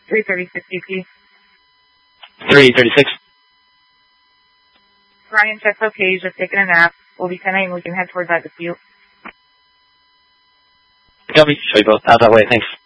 336 BP. 336. Ryan, check's okay. He's just taking a nap. We'll be 10 a.m. We can head towards that dispute. Copy. Show you both out that way. Thanks.